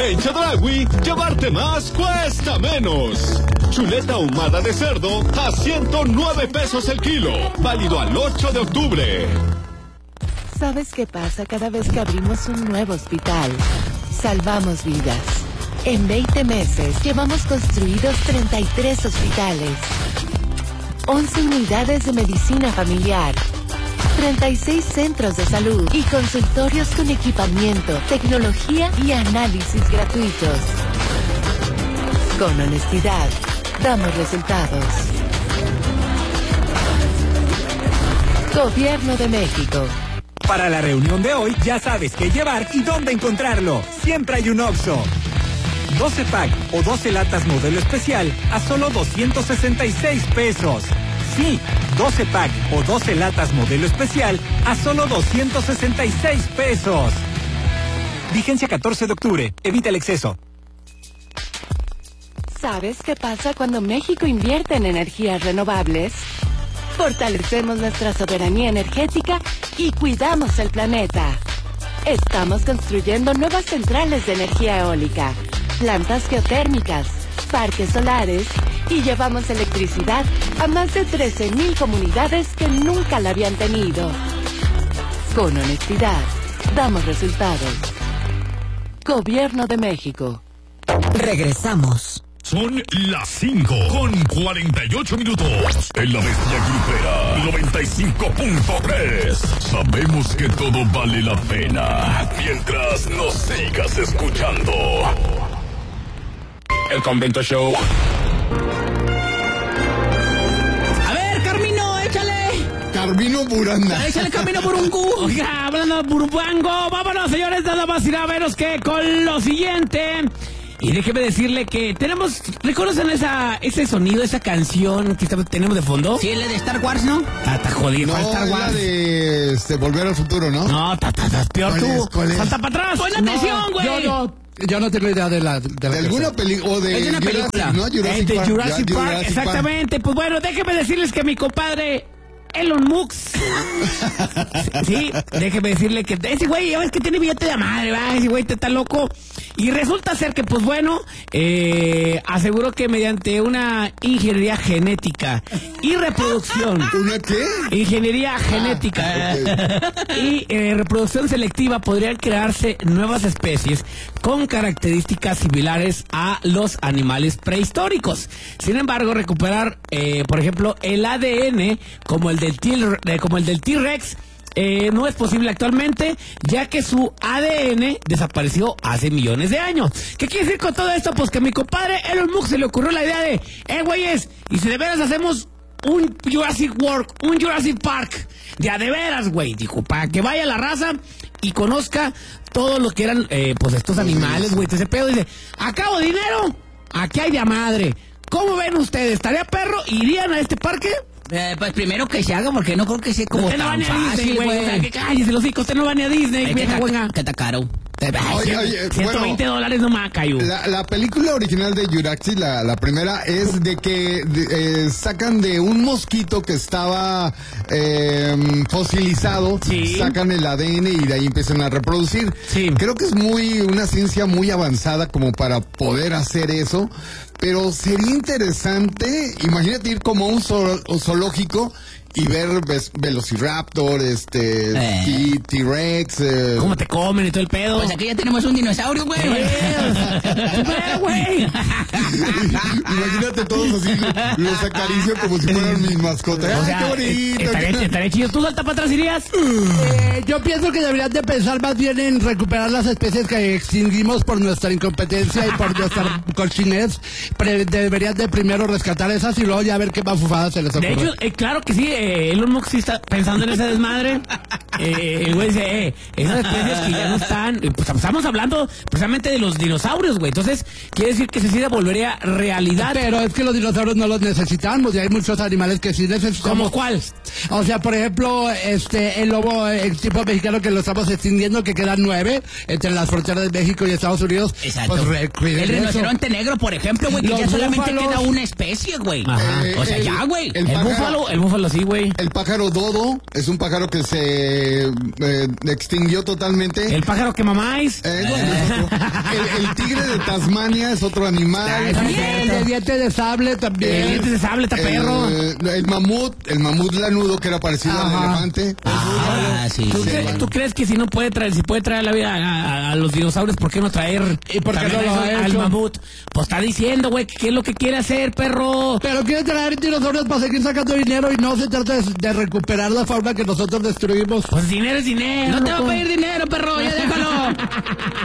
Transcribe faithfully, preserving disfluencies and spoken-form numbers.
En Chedraui, llevarte más cuesta menos. Chuleta ahumada de cerdo a ciento nueve pesos el kilo. Válido al ocho de octubre. ¿Sabes qué pasa cada vez que abrimos un nuevo hospital? Salvamos vidas. En veinte meses llevamos construidos treinta y tres hospitales, once unidades de medicina familiar, treinta y seis centros de salud y consultorios con equipamiento, tecnología y análisis gratuitos. Con honestidad, damos resultados. Gobierno de México. Para la reunión de hoy, ya sabes qué llevar y dónde encontrarlo. Siempre hay un Oxxo. doce pack o doce latas modelo especial a solo doscientos sesenta y seis pesos. Sí, doce pack o doce latas modelo especial a solo doscientos sesenta y seis pesos. Vigencia catorce de octubre. Evita el exceso. ¿Sabes qué pasa cuando México invierte en energías renovables? Fortalecemos nuestra soberanía energética y cuidamos el planeta. Estamos construyendo nuevas centrales de energía eólica, plantas geotérmicas, parques solares y llevamos electricidad a más de trece mil comunidades que nunca la habían tenido. Con honestidad, damos resultados. Gobierno de México. Regresamos. Son las cinco con cuarenta y ocho minutos. En la Bestia Grupera noventa y cinco punto tres. Sabemos que todo vale la pena mientras nos sigas escuchando. El Convento Show. A ver, Carmino, échale. Carmino Buranda. Échale Carmino Burungu. Oiga, hablando de Burubango, vámonos, señores, nada más y nada menos que con lo siguiente. Y déjeme decirle que tenemos, ¿reconocen esa, ese sonido, esa canción que está, tenemos de fondo? Sí, la de Star Wars, ¿no? Está jodido, no, Star Wars. La de este, Volver al Futuro, ¿no? No, estás peor tú. Salta para atrás. Pon atención, güey. Yo no, yo no tengo idea de la de, la de alguna película o de, es de una Jurassic, película, ¿no? Jurassic es de Park. Jurassic Ya, Park, Jurassic exactamente. Park. Pues bueno, déjeme decirles que mi compadre Elon Musk. Sí, déjeme decirle que ese güey, ya ves que tiene billete de madre, va, ese güey te está loco. Y resulta ser que, pues bueno, eh, aseguró que mediante una ingeniería genética y reproducción. ¿Una qué? Ingeniería ah, genética okay. y eh, reproducción selectiva podrían crearse nuevas especies con características similares a los animales prehistóricos. Sin embargo, recuperar, eh, por ejemplo, el A D N como el del T, eh, como el del T-Rex. Eh, no es posible actualmente, ya que su A D N desapareció hace millones de años. ¿Qué quiere decir con todo esto? Pues que a mi compadre Elon Musk se le ocurrió la idea de, eh, güeyes, y si de veras hacemos un Jurassic World, un Jurassic Park, de a de veras, güey, dijo, para que vaya la raza y conozca todo lo que eran, eh, pues estos animales, güey, ese pedo, dice, acabo dinero, aquí hay de a madre. ¿Cómo ven ustedes? ¿Estaría perro? ¿Irían a este parque? Eh, pues primero que se haga, porque no creo que sea como usted tan no va fácil, güey. O sea, que cállese los hijos, usted no va ni a Disney, es vieja que buena. está caro. Oye, oye, ciento veinte bueno, dólares nomás, Cayu. La, la película original de Jurassic, la, la primera, es de que de, eh, sacan de un mosquito que estaba eh, fosilizado, sí. Sacan el A D N y de ahí empiezan a reproducir. Sí. Creo que es muy una ciencia muy avanzada como para poder hacer eso, pero sería interesante, imagínate ir como a un zoológico y ver ves, Velociraptor, este, eh. T-Rex. Eh. ¿Cómo te comen y todo el pedo? Pues aquí ya tenemos un dinosaurio, güey. güey. Imagínate todos así, los acaricio como si fueran mis mascotas. O sea, ¡ay, qué bonito! Estaré, estaré chido. ¿Tú, Salta para atrás, irías? Eh, yo pienso que deberían de pensar más bien en recuperar las especies que extinguimos por nuestra incompetencia y por nuestra cochinez. Pre- deberían de primero rescatar esas y luego ya ver qué mafufadas se les ocurre. De hecho, eh, claro que sí, eh, Elon Musk sí está pensando en ese desmadre. Eh, el güey dice, eh, esas especies que ya no están, eh, pues estamos hablando precisamente de los dinosaurios, güey. Entonces, quiere decir que se sí volvería realidad. Pero es que los dinosaurios no los necesitamos y hay muchos animales que sí necesitamos. ¿Cómo cuál? O sea, por ejemplo, este, el lobo, el tipo mexicano que lo estamos extinguiendo, que quedan nueve entre las fronteras de México y Estados Unidos. Exacto. Pues recuiden el eso. rinoceronte negro, por ejemplo, güey, que Los ya solamente búfalos. queda una especie, güey. Ajá. Eh, O sea, el- ya, güey. El, El pájaro- búfalo, el búfalo sí, güey. el pájaro dodo es un pájaro que se se eh, extinguió totalmente. El pájaro que mamáis. Eh, bueno, es otro. el, el tigre de Tasmania es otro animal. Ah, El de diente de sable El también. diente de sable, está perro. El, el mamut, el mamut lanudo que era parecido Ajá. al elefante. Ah, sí. ¿Tú, sí. cre- tú crees que si no puede traer, si puede traer la vida a, a- a los dinosaurios, ¿por qué no traer ¿Y por qué también no lo a ha eso, al hecho? mamut? Pues está diciendo, güey, que qué es lo que quiere hacer, perro. Pero quiere traer dinosaurios para seguir sacando dinero y no se trata de, de recuperar la fauna que nosotros destruimos. Pues dinero es dinero. No te va a loco. pedir dinero, perro, ya déjalo.